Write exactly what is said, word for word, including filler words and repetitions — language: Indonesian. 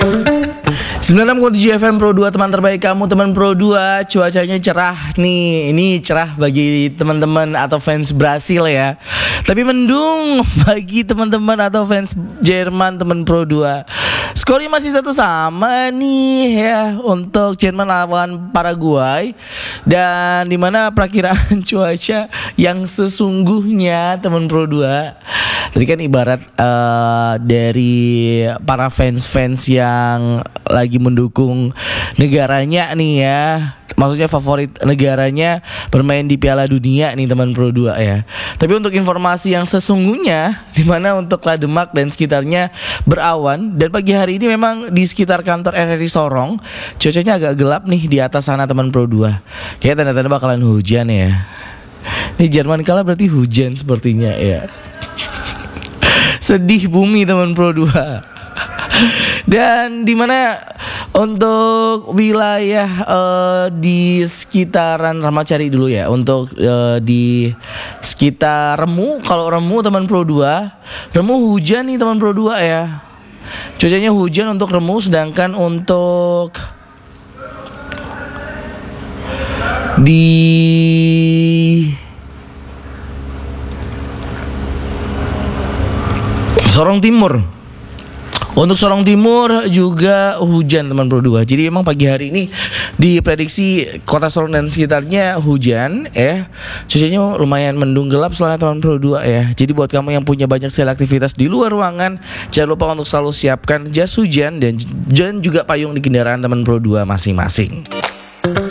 sembilan puluh enam koma tujuh F M Pro dua, teman terbaik kamu, teman Pro dua. Cuacanya cerah nih. Ini cerah bagi teman-teman atau fans Brasil ya. Tapi mendung bagi teman-teman atau fans Jerman, teman Pro dua. Skornya masih satu sama nih ya untuk Jerman lawan Paraguay. Dan dimana perakiraan cuaca yang sesungguhnya teman Pro dua. Tadi kan ibarat uh, dari para fans-fans yang lagi mendukung negaranya nih ya, maksudnya favorit negaranya bermain di Piala Dunia nih teman Pro dua ya. Tapi untuk informasi yang sesungguhnya, dimana untuk Lademak dan sekitarnya berawan, dan pagi hari ini memang di sekitar kantor R R I Sorong cuacanya agak gelap nih di atas sana teman Pro dua. Kayak tanda-tanda bakalan hujan ya. Nih Jerman kalah berarti hujan sepertinya ya. Sedih bumi teman Pro dua. Dan dimana untuk wilayah uh, di sekitaran Ramacari dulu ya. Untuk uh, di sekitar Remu, kalau Remu teman Pro dua, Remu hujan nih teman Pro dua ya. Cuacanya hujan untuk Remu, sedangkan untuk di Sorong Timur, untuk Sorong Timur juga hujan teman Pro dua. Jadi memang pagi hari ini diprediksi kota Sorong dan sekitarnya hujan ya. Cuacanya lumayan mendung gelap soalnya teman Pro dua ya. Jadi buat kamu yang punya banyak sekali aktivitas di luar ruangan, jangan lupa untuk selalu siapkan jas hujan dan, dan juga payung di kendaraan teman Pro dua masing-masing.